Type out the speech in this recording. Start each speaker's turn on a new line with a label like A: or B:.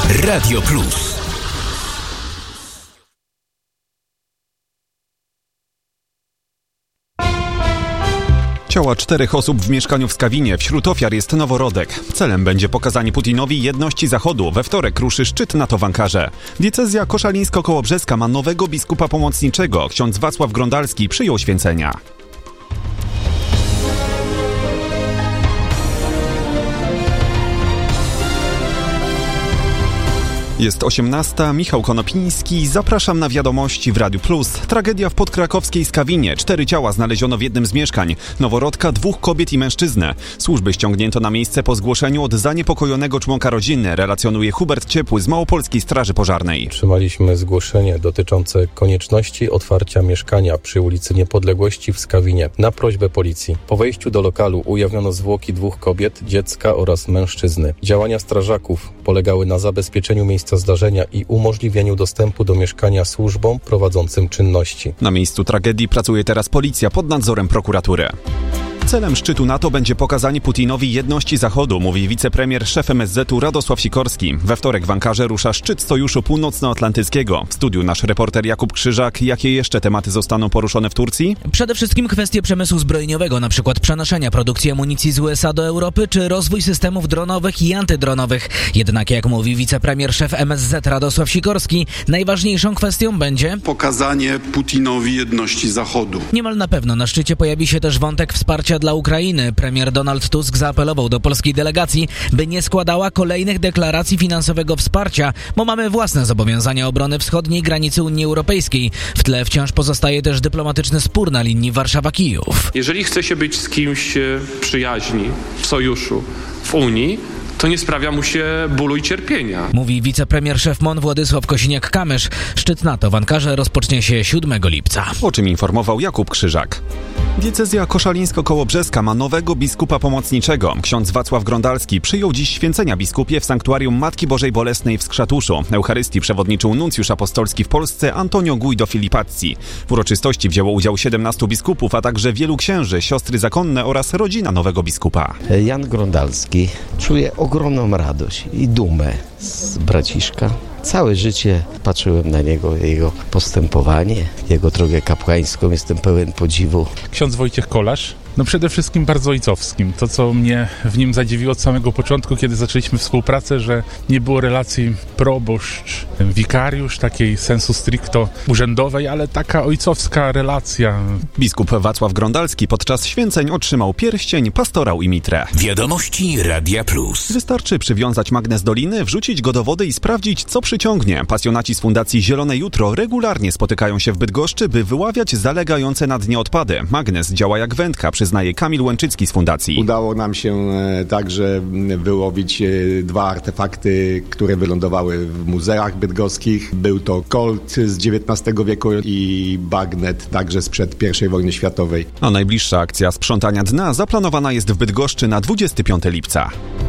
A: Radio Plus.
B: Ciała 4 osób w mieszkaniu w Skawinie. Wśród ofiar jest noworodek. Celem będzie pokazanie Putinowi jedności Zachodu. We wtorek ruszy szczyt NATO w Ankarze. Diecezja koszalińsko-kołobrzeska ma nowego biskupa pomocniczego. Ksiądz Wacław Grondalski przyjął święcenia. Jest 18:00, Michał Konopiński, zapraszam na wiadomości w Radiu Plus. Tragedia w podkrakowskiej Skawinie. 4 ciała znaleziono w jednym z mieszkań. Noworodka, 2 kobiet i mężczyznę. Służby ściągnięto na miejsce po zgłoszeniu od zaniepokojonego członka rodziny, relacjonuje Hubert Ciepły z Małopolskiej Straży Pożarnej.
C: Otrzymaliśmy zgłoszenie dotyczące konieczności otwarcia mieszkania przy ulicy Niepodległości w Skawinie na prośbę policji. Po wejściu do lokalu ujawniono zwłoki 2 kobiet, dziecka oraz mężczyzny. Działania strażaków polegały na zabezpieczeniu miejsca zdarzenia i umożliwieniu dostępu do mieszkania służbom prowadzącym czynności.
B: Na miejscu tragedii pracuje teraz policja pod nadzorem prokuratury. Celem szczytu NATO będzie pokazanie Putinowi jedności Zachodu, mówi wicepremier, szef MSZ-u Radosław Sikorski. We wtorek w Ankarze rusza szczyt Sojuszu Północnoatlantyckiego. W studiu nasz reporter Jakub Krzyżak. Jakie jeszcze tematy zostaną poruszone w Turcji?
D: Przede wszystkim kwestie przemysłu zbrojeniowego, np. przenoszenia produkcji amunicji z USA do Europy, czy rozwój systemów dronowych i antydronowych. Jednak jak mówi wicepremier, szef MSZ Radosław Sikorski, najważniejszą kwestią będzie
E: pokazanie Putinowi jedności Zachodu.
D: Niemal na pewno na szczycie pojawi się też wątek wsparcia dla Ukrainy. Premier Donald Tusk zaapelował do polskiej delegacji, by nie składała kolejnych deklaracji finansowego wsparcia, bo mamy własne zobowiązania obrony wschodniej granicy Unii Europejskiej. W tle wciąż pozostaje też dyplomatyczny spór na linii Warszawa-Kijów.
F: Jeżeli chce się być z kimś przyjaźni, w sojuszu, w Unii, to nie sprawia mu się bólu i cierpienia.
D: Mówi wicepremier szef MON Władysław Kosiniak-Kamysz. Szczyt NATO w Ankarze rozpocznie się 7 lipca.
B: O czym informował Jakub Krzyżak. Diecezja koszalińsko-kołobrzeska ma nowego biskupa pomocniczego. Ksiądz Wacław Grondalski przyjął dziś święcenia biskupie w sanktuarium Matki Bożej Bolesnej w Skrzatuszu. Eucharystii przewodniczył nuncjusz apostolski w Polsce Antonio Guido Filipazzi. W uroczystości wzięło udział 17 biskupów, a także wielu księży, siostry zakonne oraz rodzina nowego biskupa.
G: Jan Grondalski czuje ogromną radość i dumę z braciszka. Całe życie patrzyłem na niego, jego postępowanie, jego drogę kapłańską. Jestem pełen podziwu.
H: Ksiądz Wojciech Kolarz, przede wszystkim bardzo ojcowskim. To, co mnie w nim zadziwiło od samego początku, kiedy zaczęliśmy współpracę, że nie było relacji proboszcz, wikariusz, takiej sensu stricto urzędowej, ale taka ojcowska relacja.
B: Biskup Wacław Grondalski podczas święceń otrzymał pierścień, pastorał i mitrę.
A: Wiadomości Radia Plus.
B: Wystarczy przywiązać magnes do liny, wrzucić go do wody i sprawdzić, co przyciągnie. Pasjonaci z Fundacji Zielone Jutro regularnie spotykają się w Bydgoszczy, by wyławiać zalegające na dnie odpady. Magnes działa jak wędka, przyznaje Kamil Łęczycki z Fundacji.
I: Udało nam się także wyłowić 2 artefakty, które wylądowały w muzeach bydgoskich. Był to kolt z XIX wieku i bagnet także sprzed I wojny światowej.
B: A najbliższa akcja sprzątania dna zaplanowana jest w Bydgoszczy na 25 lipca.